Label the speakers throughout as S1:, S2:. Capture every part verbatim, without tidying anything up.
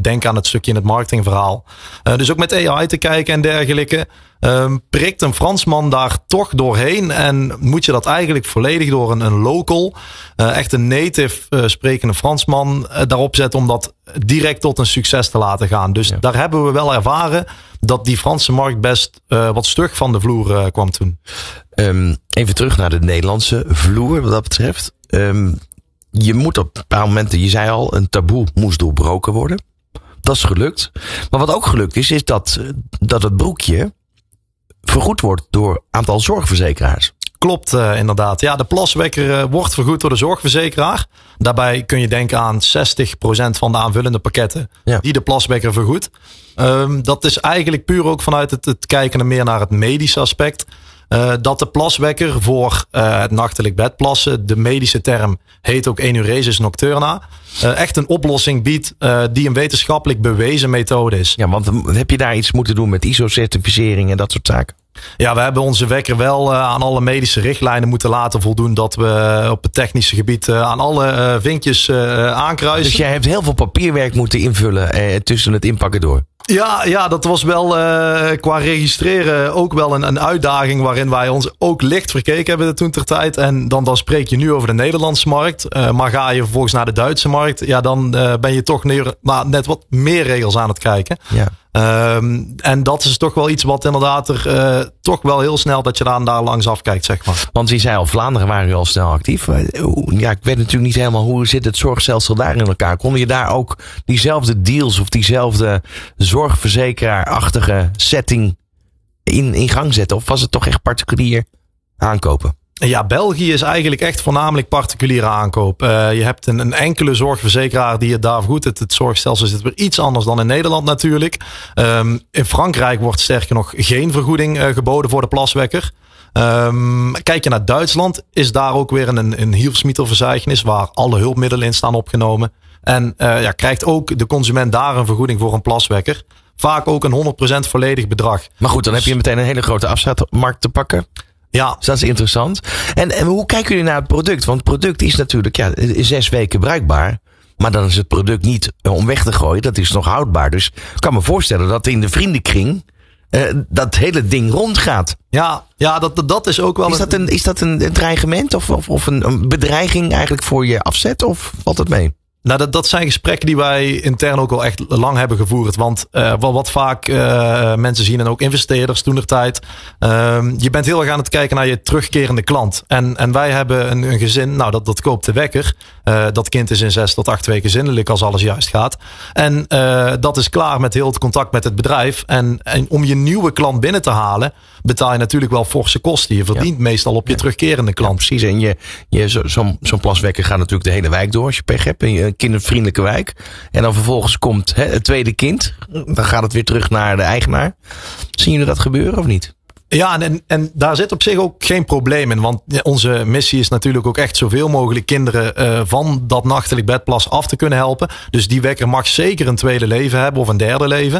S1: denk aan het stukje in het marketingverhaal. Uh, dus ook met A I te kijken en dergelijke. Um, prikt een Fransman daar toch doorheen en moet je dat eigenlijk volledig door een, een local, uh, echt een native uh, sprekende Fransman uh, daarop zetten om dat direct tot een succes te laten gaan. Dus ja. daar hebben we wel ervaren dat die Franse markt best uh, wat stug van de vloer uh, kwam toen.
S2: Um, even terug naar de Nederlandse vloer wat dat betreft. Um, je moet op een paar momenten, je zei al, een taboe moest doorbroken worden. Dat is gelukt. Maar wat ook gelukt is, is dat, dat het broekje vergoed wordt door een aantal zorgverzekeraars.
S1: Klopt, uh, inderdaad. Ja, de plaswekker uh, wordt vergoed door de zorgverzekeraar. Daarbij kun je denken aan zestig procent van de aanvullende pakketten ja. die de plaswekker vergoedt. Um, dat is eigenlijk puur ook vanuit het, het kijken meer naar het medische aspect. Uh, dat de plaswekker voor uh, het nachtelijk bedplassen, de medische term heet ook enuresis nocturna, uh, echt een oplossing biedt uh, die een wetenschappelijk bewezen methode is.
S2: Ja, want heb je daar iets moeten doen met I S O-certificering en dat soort zaken?
S1: Ja, we hebben onze wekker wel uh, aan alle medische richtlijnen moeten laten voldoen. Dat we uh, op het technische gebied uh, aan alle uh, vinkjes uh, aankruisen.
S2: Dus jij hebt heel veel papierwerk moeten invullen uh, tussen het inpakken door.
S1: Ja, ja, dat was wel uh, qua registreren ook wel een, een uitdaging waarin wij ons ook licht verkeken hebben toen ter tijd. En dan, dan spreek je nu over de Nederlandse markt. Uh, maar ga je vervolgens naar de Duitse markt, ja, dan uh, ben je toch neer, nou, net wat meer regels aan het kijken. Ja. Um, en dat is toch wel iets wat inderdaad er uh, toch wel heel snel dat je daar, daar langs afkijkt, zeg maar.
S2: Want je zei al, Vlaanderen waren al snel actief. Ja, ik weet natuurlijk niet helemaal hoe zit het zorgstelsel daar in elkaar. Konden je daar ook diezelfde deals of diezelfde zorgverzekeraarachtige setting in, in gang zetten? Of was het toch echt particulier aankopen?
S1: Ja, België is eigenlijk echt voornamelijk particuliere aankoop. Uh, je hebt een, een enkele zorgverzekeraar die het daar vergoedt. Het, het zorgstelsel zit weer iets anders dan in Nederland natuurlijk. Um, in Frankrijk wordt sterker nog geen vergoeding uh, geboden voor de plaswekker. Um, kijk je naar Duitsland, is daar ook weer een, een Hilfsmittelverzeichnis waar alle hulpmiddelen in staan opgenomen. En uh, ja, krijgt ook de consument daar een vergoeding voor een plaswekker. Vaak ook een honderd procent volledig bedrag.
S2: Maar goed, dan heb je meteen een hele grote afzetmarkt te pakken.
S1: Ja.
S2: Dus dat is interessant. En, en hoe kijken jullie naar het product? Want het product is natuurlijk ja, zes weken bruikbaar. Maar dan is het product niet om weg te gooien. Dat is nog houdbaar. Dus ik kan me voorstellen dat in de vriendenkring uh, dat hele ding rondgaat.
S1: Ja, ja dat, dat is ook wel...
S2: Is dat een, is dat een, een dreigement of, of, of een, een bedreiging eigenlijk voor je afzet? Of valt het mee?
S1: Nou, dat, dat zijn gesprekken die wij intern ook al echt lang hebben gevoerd. Want uh, wat, wat vaak uh, mensen zien en ook investeerders toentertijd. Uh, je bent heel erg aan het kijken naar je terugkerende klant. En, en wij hebben een, een gezin, nou dat, dat koopt de wekker. Uh, dat kind is in zes tot acht weken zindelijk als alles juist gaat. En uh, dat is klaar met heel het contact met het bedrijf. En, en om je nieuwe klant binnen te halen, betaal je natuurlijk wel forse kosten. Je verdient ja. meestal op je ja. terugkerende klant.
S2: Ja, precies. En je, je, zo, zo'n, zo'n plaswekker gaat natuurlijk de hele wijk door als je pech hebt. En je, kindervriendelijke wijk. En dan vervolgens komt hè, het tweede kind. Dan gaat het weer terug naar de eigenaar. Zien jullie dat gebeuren of niet?
S1: Ja, en, en daar zit op zich ook geen probleem in. Want onze missie is natuurlijk ook echt zoveel mogelijk kinderen uh, van dat nachtelijk bedplas af te kunnen helpen. Dus die wekker mag zeker een tweede leven hebben of een derde leven.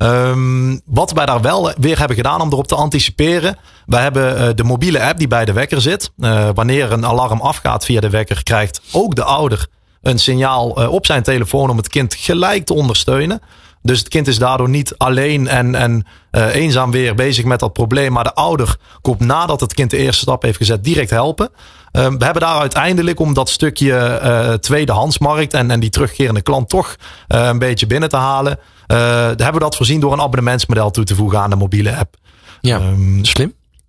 S1: Um, wat wij daar wel weer hebben gedaan om erop te anticiperen. Wij hebben uh, de mobiele app die bij de wekker zit. Uh, wanneer een alarm afgaat via de wekker, krijgt ook de ouder een signaal uh, op zijn telefoon om het kind gelijk te ondersteunen. Dus het kind is daardoor niet alleen en, en uh, eenzaam weer bezig met dat probleem. Maar de ouder komt nadat het kind de eerste stap heeft gezet direct helpen. Uh, we hebben daar uiteindelijk om dat stukje uh, tweedehandsmarkt en, en die terugkerende klant toch uh, een beetje binnen te halen. Uh, hebben we dat voorzien door een abonnementsmodel toe te voegen aan de mobiele app.
S2: Ja, um, slim.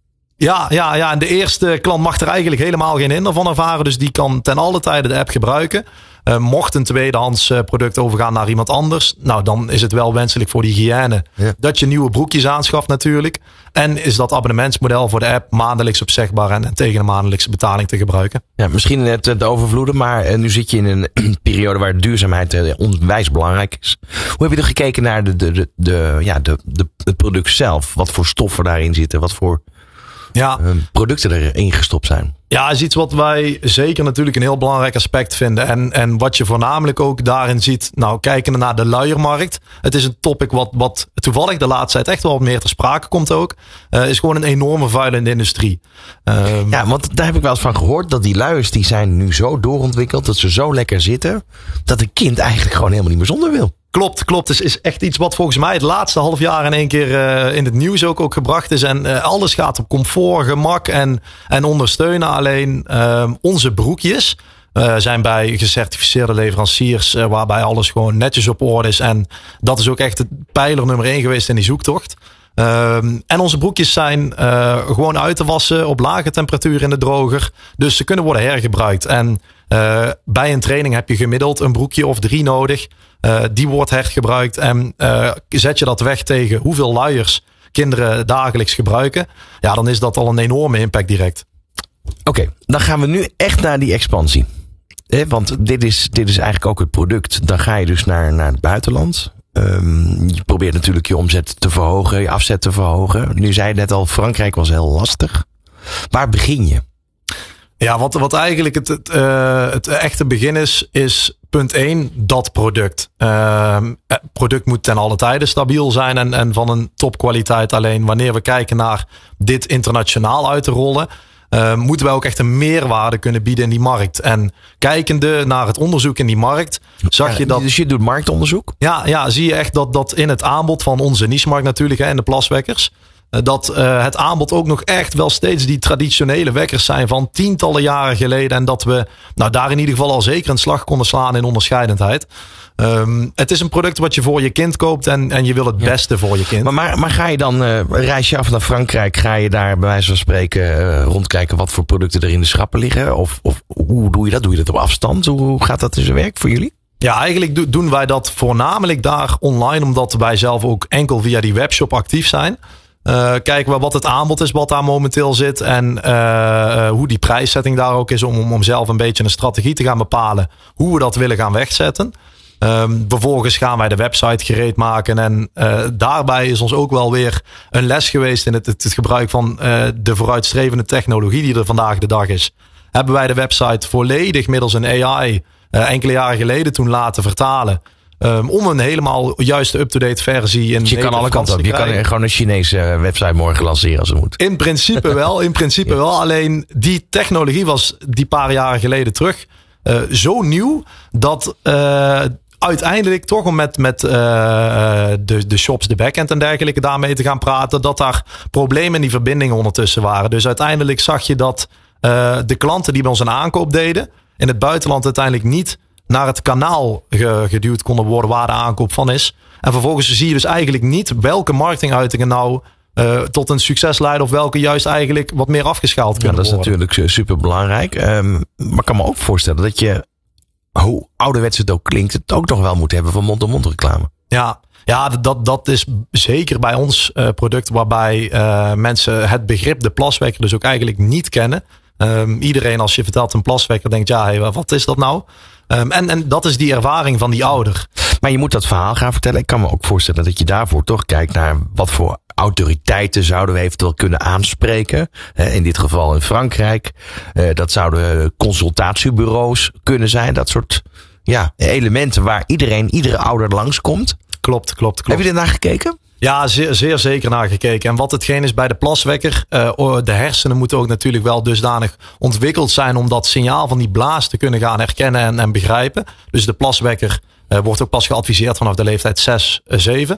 S1: Ja, ja, ja, en de eerste klant mag er eigenlijk helemaal geen hinder van ervaren. Dus die kan ten alle tijde de app gebruiken. Uh, mocht een tweedehands uh, product overgaan naar iemand anders, nou dan is het wel wenselijk voor de hygiëne ja. dat je nieuwe broekjes aanschaft natuurlijk. En is dat abonnementsmodel voor de app maandelijks opzegbaar en, en tegen een maandelijkse betaling te gebruiken.
S2: Ja, misschien net te overvloeden, maar uh, nu zit je in een periode waar duurzaamheid uh, onwijs belangrijk is. Hoe heb je er gekeken naar de, de, de, de, ja, de, de, het product zelf? Wat voor stoffen daarin zitten? Wat voor ja. uh, producten erin gestopt zijn?
S1: Ja, is iets wat wij zeker natuurlijk een heel belangrijk aspect vinden. En, en wat je voornamelijk ook daarin ziet, nou kijken naar de luiermarkt. Het is een topic wat, wat toevallig de laatste tijd echt wel wat meer ter sprake komt ook. Uh, is gewoon een enorme vuilende industrie. Um,
S2: ja, want daar heb ik wel eens van gehoord dat die luiers die zijn nu zo doorontwikkeld, dat ze zo lekker zitten, dat een kind eigenlijk gewoon helemaal niet meer zonder wil.
S1: Klopt, klopt. Het is, is echt iets wat volgens mij het laatste half jaar in één keer uh, in het nieuws ook, ook gebracht is. En uh, alles gaat op comfort, gemak en, en ondersteunen. Alleen uh, onze broekjes uh, zijn bij gecertificeerde leveranciers uh, waarbij alles gewoon netjes op orde is. En dat is ook echt het pijler nummer één geweest in die zoektocht. Uh, en onze broekjes zijn uh, gewoon uit te wassen op lage temperatuur in de droger. Dus ze kunnen worden hergebruikt. En uh, bij een training heb je gemiddeld een broekje of drie nodig. Uh, die wordt hergebruikt. En uh, zet je dat weg tegen hoeveel luiers kinderen dagelijks gebruiken. Ja, dan is dat al een enorme impact direct.
S2: Oké, okay, dan gaan we nu echt naar die expansie. Eh, want dit is, dit is eigenlijk ook het product. Dan ga je dus naar, naar het buitenland. Um, je probeert natuurlijk je omzet te verhogen, je afzet te verhogen. Nu zei je net al, Frankrijk was heel lastig. Waar begin je?
S1: Ja, wat, wat eigenlijk het, het, uh, het echte begin is, is punt één, dat product. Uh, het product moet ten alle tijde stabiel zijn en, en van een topkwaliteit. Alleen wanneer we kijken naar dit internationaal uit te rollen, Uh, moeten wij ook echt een meerwaarde kunnen bieden in die markt. En kijkende naar het onderzoek in die markt, zag je dat...
S2: Dus je doet marktonderzoek?
S1: Ja, ja, zie je echt dat, dat in het aanbod van onze niche-markt natuurlijk, hè, in de plaswekkers, uh, dat uh, het aanbod ook nog echt wel steeds die traditionele wekkers zijn van tientallen jaren geleden. En dat we nou, daar in ieder geval al zeker een slag konden slaan in onderscheidendheid. Um, het is een product wat je voor je kind koopt en, en je wil het beste ja. voor je kind.
S2: Maar, maar, maar ga je dan, uh, reis je af naar Frankrijk, ga je daar bij wijze van spreken uh, rondkijken wat voor producten er in de schappen liggen? Of, of hoe doe je dat? Doe je dat op afstand? Hoe gaat dat in zijn werk voor jullie?
S1: Ja, eigenlijk do- doen wij dat voornamelijk daar online, omdat wij zelf ook enkel via die webshop actief zijn. Uh, kijken we wat het aanbod is, wat daar momenteel zit. En uh, uh, hoe die prijszetting daar ook is om, om zelf een beetje een strategie te gaan bepalen. Hoe we dat willen gaan wegzetten. Um, vervolgens gaan wij de website gereed maken. En uh, daarbij is ons ook wel weer een les geweest in het, het, het gebruik van uh, de vooruitstrevende technologie die er vandaag de dag is. Hebben wij de website volledig middels een A I uh, enkele jaren geleden toen laten vertalen. Um, om een helemaal juiste up-to-date versie in
S2: dus je kan alle kanten op. Je kan gewoon een Chinese website morgen lanceren als het moet.
S1: In principe wel, in principe ja. wel. Alleen die technologie was die paar jaren geleden terug uh, zo nieuw dat uh, uiteindelijk toch om met, met uh, de, de shops, de backend en dergelijke daarmee te gaan praten, dat daar problemen in die verbindingen ondertussen waren. Dus uiteindelijk zag je dat uh, de klanten die bij ons een aankoop deden in het buitenland uiteindelijk niet naar het kanaal geduwd konden worden waar de aankoop van is. En vervolgens zie je dus eigenlijk niet welke marketinguitingen nou uh, tot een succes leiden of welke juist eigenlijk wat meer afgeschaald kunnen worden.
S2: Ja, dat is worden. Natuurlijk super belangrijk. Um, maar ik kan me ook voorstellen dat je, hoe ouderwets het ook klinkt, het ook nog wel moet hebben van mond-to-mond reclame.
S1: Ja, ja dat, dat is zeker bij ons uh, product waarbij uh, mensen het begrip de plaswekker dus ook eigenlijk niet kennen. Um, iedereen als je vertelt een plaswekker denkt, ja, hey, wat is dat nou? Um, en, en dat is die ervaring van die ouder.
S2: Maar je moet dat verhaal gaan vertellen. Ik kan me ook voorstellen dat je daarvoor toch kijkt naar wat voor autoriteiten zouden we eventueel kunnen aanspreken. In dit geval in Frankrijk. Dat zouden consultatiebureaus kunnen zijn. Dat soort ja, elementen waar iedereen, iedere ouder langskomt.
S1: Klopt, klopt, klopt.
S2: Heb je er naar gekeken?
S1: Ja, zeer, zeer zeker naar gekeken. En wat hetgeen is bij de plaswekker, uh, de hersenen moeten ook natuurlijk wel dusdanig ontwikkeld zijn om dat signaal van die blaas te kunnen gaan herkennen en, en begrijpen. Dus de plaswekker uh, wordt ook pas geadviseerd vanaf de leeftijd zes, zeven.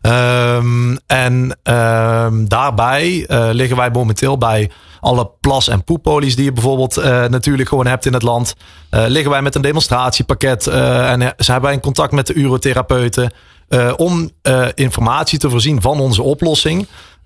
S1: Um, en um, daarbij uh, liggen wij momenteel bij alle plas- en poeppolies die je bijvoorbeeld uh, natuurlijk gewoon hebt in het land. Uh, liggen wij met een demonstratiepakket uh, en zijn wij in contact met de urotherapeuten. Uh, om uh, informatie te voorzien van onze oplossing.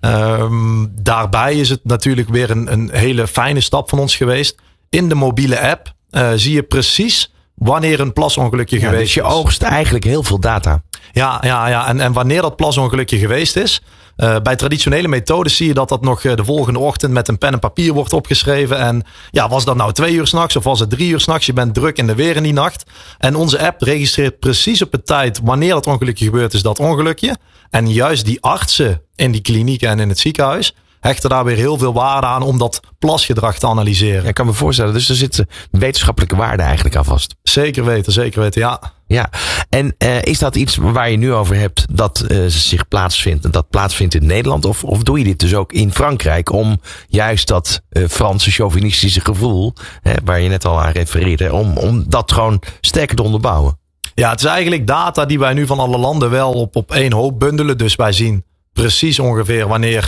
S1: Um, daarbij is het natuurlijk weer een, een hele fijne stap van ons geweest. In de mobiele app uh, zie je precies wanneer een plasongelukje
S2: ja,
S1: geweest is.
S2: Dus je oogst eigenlijk heel veel data.
S1: Ja, ja, ja. En, en wanneer dat plasongelukje geweest is. Uh, bij traditionele methodes zie je dat dat nog uh, de volgende ochtend met een pen en papier wordt opgeschreven. En ja, was dat nou twee uur 's nachts of was het drie uur 's nachts? Je bent druk in de weer in die nacht. En onze app registreert precies op de tijd wanneer dat ongelukje gebeurd is, dat ongelukje. En juist die artsen in die klinieken en in het ziekenhuis hechten daar weer heel veel waarde aan om dat plasgedrag te analyseren.
S2: Ja, ik kan me voorstellen, dus er zit wetenschappelijke waarde eigenlijk aan vast.
S1: Zeker weten, zeker weten, ja.
S2: Ja, en uh, is dat iets waar je nu over hebt dat uh, zich plaatsvindt en dat plaatsvindt in Nederland? Of, of doe je dit dus ook in Frankrijk om juist dat uh, Franse chauvinistische gevoel, hè, waar je net al aan refereerde, om, om dat gewoon sterker te onderbouwen?
S1: Ja, het is eigenlijk data die wij nu van alle landen wel op, op één hoop bundelen. Dus wij zien precies ongeveer wanneer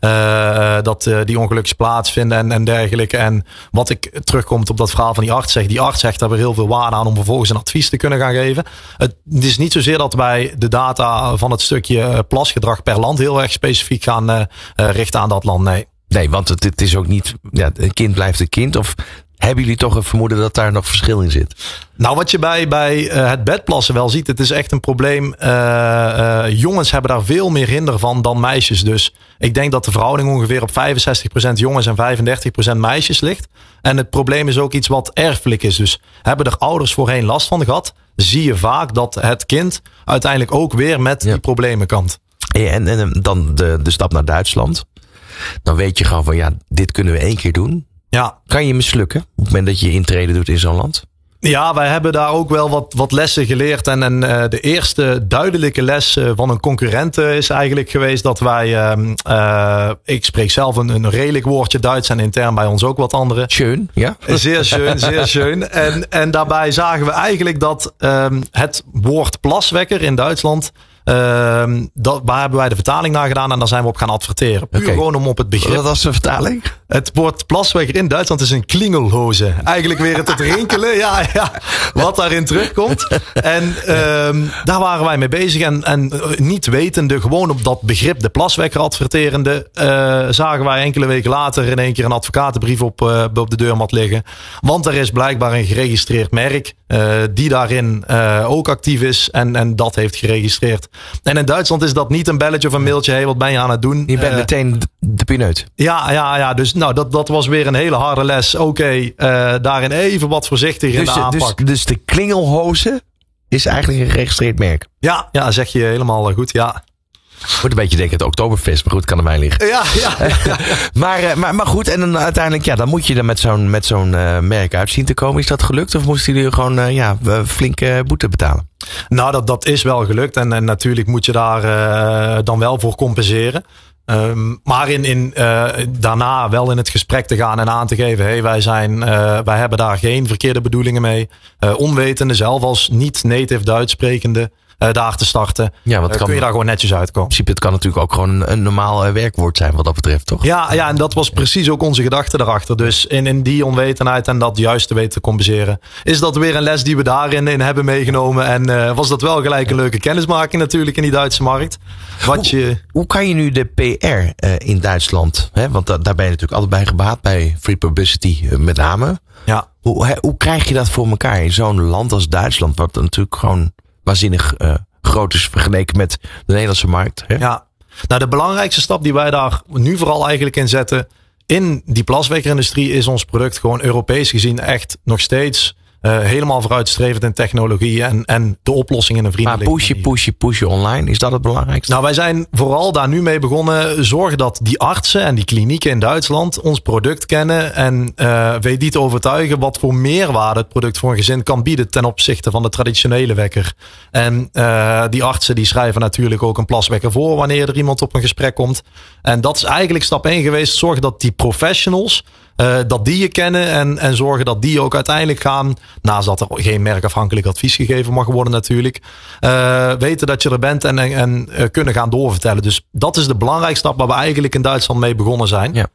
S1: uh, dat uh, die ongelukjes plaatsvinden en, en dergelijke. En wat ik terugkomt op dat verhaal van die arts zeg. Die arts hecht daar weer heel veel waarde aan om vervolgens een advies te kunnen gaan geven. Het is niet zozeer dat wij de data van het stukje plasgedrag per land heel erg specifiek gaan uh, uh, richten aan dat land. Nee.
S2: Nee, want het, het is ook niet, ja, een kind blijft een kind. Of hebben jullie toch een vermoeden dat daar nog verschil in zit?
S1: Nou, wat je bij, bij uh, het bedplassen wel ziet, het is echt een probleem. Uh, uh, jongens hebben daar veel meer hinder van dan meisjes. Dus ik denk dat de verhouding ongeveer op vijfenzestig procent jongens en vijfendertig procent meisjes ligt. En het probleem is ook iets wat erfelijk is. Dus hebben er ouders voorheen last van gehad, zie je vaak dat het kind uiteindelijk ook weer met ja. die problemen kampt.
S2: En, en dan de, de stap naar Duitsland. Dan weet je gewoon van ja, dit kunnen we één keer doen.
S1: Ja.
S2: Kan je mislukken op het moment dat je intrede doet in zo'n land?
S1: Ja, wij hebben daar ook wel wat, wat lessen geleerd. En, en uh, de eerste duidelijke les uh, van een concurrent uh, is eigenlijk geweest dat wij... Uh, uh, ik spreek zelf een, een redelijk woordje Duits en intern bij ons ook wat andere.
S2: Schön, ja.
S1: Zeer schön, zeer schön. En, en daarbij zagen we eigenlijk dat um, het woord plaswekker in Duitsland... Uh, dat, waar hebben wij de vertaling naar gedaan en daar zijn we op gaan adverteren. Puur okay. Gewoon om op het begrip.
S2: Wat was de vertaling?
S1: Het woord plaswekker in Duitsland is een klingelhoze. Eigenlijk weer het, het rinkelen, ja, ja, wat daarin terugkomt. En uh, daar waren wij mee bezig. En, en niet wetende, gewoon op dat begrip de plaswekker adverterende, uh, zagen wij enkele weken later in één keer een advocatenbrief op, uh, op de deurmat liggen. Want er is blijkbaar een geregistreerd merk uh, die daarin uh, ook actief is en, en dat heeft geregistreerd. En in Duitsland is dat niet een belletje of een mailtje. Hé, hey, wat ben je aan het doen?
S2: Je bent uh, meteen de pineut.
S1: Ja, ja, ja. Dus nou, dat, dat was weer een hele harde les. Oké, okay, uh, daarin even wat voorzichtiger
S2: dus,
S1: in de aanpak.
S2: Dus, dus de klingelhoze is eigenlijk een geregistreerd merk?
S1: Ja, ja, zeg je helemaal goed, ja.
S2: Wordt een beetje denken het Oktoberfest, maar goed, kan aan mij liggen.
S1: Ja, ja. ja.
S2: maar, maar, maar goed, en dan uiteindelijk, ja, dan moet je er met zo'n, met zo'n uh, merk uit zien te komen. Is dat gelukt of moesten jullie gewoon uh, ja, flinke boete betalen?
S1: Nou, dat, dat is wel gelukt. En, en natuurlijk moet je daar uh, dan wel voor compenseren. Um, maar in, in, uh, daarna wel in het gesprek te gaan en aan te geven. Hey, wij, zijn, uh, wij hebben daar geen verkeerde bedoelingen mee. Uh, onwetende, zelf als niet native Duits sprekende. Uh, daar te starten. Ja, wat uh, kan, kun je daar gewoon netjes uitkomen.
S2: In principe, het kan natuurlijk ook gewoon een, een normaal uh, werkwoord zijn wat dat betreft, toch?
S1: Ja, ja, en dat was precies ook onze gedachte daarachter. Dus in, in die onwetendheid en dat juist te weten te compenseren, is dat weer een les die we daarin in hebben meegenomen. En uh, was dat wel gelijk een leuke kennismaking natuurlijk in die Duitse markt. Wat
S2: hoe,
S1: je...
S2: hoe kan je nu de P R uh, in Duitsland, hè? Want da, daar ben je natuurlijk altijd bij gebaat, bij Free Publicity uh, met name.
S1: Ja.
S2: Hoe, he, hoe krijg je dat voor elkaar in zo'n land als Duitsland, wat natuurlijk gewoon waanzinnig uh, groot is vergeleken met de Nederlandse markt. Hè?
S1: Ja, nou de belangrijkste stap die wij daar nu vooral eigenlijk in zetten in die plaswekkerindustrie is ons product gewoon Europees gezien echt nog steeds uh, helemaal vooruitstrevend in technologie en, en de oplossing in een vriendelijke
S2: Maar pushen, pushen, pushen online, is dat het belangrijkste?
S1: Nou, wij zijn vooral daar nu mee begonnen. Zorgen dat die artsen en die klinieken in Duitsland ons product kennen en uh, weet die te overtuigen wat voor meerwaarde het product voor een gezin kan bieden ten opzichte van de traditionele wekker. En uh, die artsen die schrijven natuurlijk ook een plaswekker voor wanneer er iemand op een gesprek komt. En dat is eigenlijk stap één geweest. Zorgen dat die professionals Uh, dat die je kennen en, en zorgen dat die ook uiteindelijk gaan, naast dat er geen merkafhankelijk advies gegeven mag worden natuurlijk, uh, weten dat je er bent en, en, en uh, kunnen gaan doorvertellen. Dus dat is de belangrijkste stap waar we eigenlijk in Duitsland mee begonnen zijn.
S2: Ja.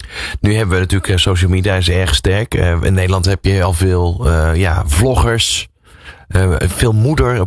S2: Nu hebben we natuurlijk uh, social media is erg sterk. Uh, in Nederland heb je al veel uh, ja, vloggers, uh, veel moeder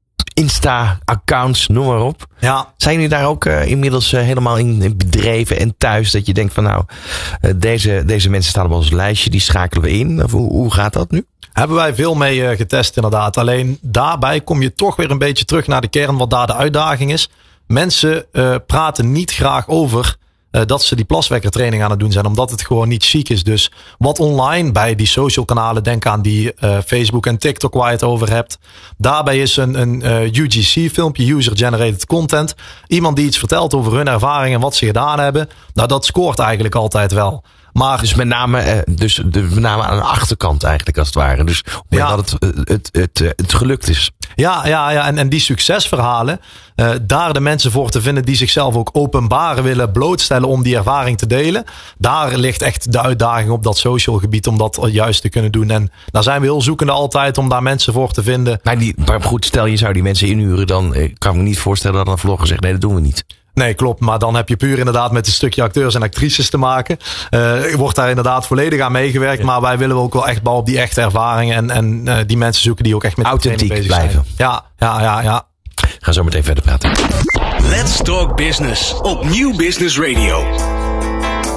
S2: Insta-accounts, noem maar op.
S1: Ja.
S2: Zijn jullie daar ook uh, inmiddels uh, helemaal in bedreven en thuis? Dat je denkt van nou, uh, deze, deze mensen staan op ons lijstje, die schakelen we in. Of hoe, hoe gaat dat nu?
S1: Hebben wij veel mee uh, getest inderdaad. Alleen daarbij kom je toch weer een beetje terug naar de kern wat daar de uitdaging is. Mensen uh, praten niet graag over Uh, dat ze die plaswekkertraining aan het doen zijn. Omdat het gewoon niet chic is. Dus wat online bij die social kanalen. Denk aan die uh, Facebook en TikTok waar je het over hebt. Daarbij is een, een uh, U G C filmpje. User Generated Content. Iemand die iets vertelt over hun ervaring en wat ze gedaan hebben. Nou, dat scoort eigenlijk altijd wel. Maar,
S2: dus met name, dus de, met name aan de achterkant eigenlijk als het ware. Dus ja, dat het, het, het, het, het gelukt is.
S1: Ja, ja, ja. En, en die succesverhalen, uh, daar de mensen voor te vinden die zichzelf ook openbaar willen blootstellen om die ervaring te delen. Daar ligt echt de uitdaging op dat social gebied om dat juist te kunnen doen. En daar zijn we heel zoekende altijd om daar mensen voor te vinden.
S2: Maar, die, maar goed, stel je zou die mensen inhuren, dan ik kan ik me niet voorstellen dat een vlogger zegt nee, dat doen we niet.
S1: Nee, klopt. Maar dan heb je puur inderdaad met een stukje acteurs en actrices te maken. Uh, wordt daar inderdaad volledig aan meegewerkt. Ja. Maar wij willen ook wel echt bouwen op die echte ervaring. En, en uh, die mensen zoeken die ook echt met
S2: authentiek
S1: bezig
S2: blijven.
S1: Zijn. Ja, ja, ja, ja.
S2: Ga zo meteen verder praten.
S3: Let's Talk Business op Nieuw Business Radio.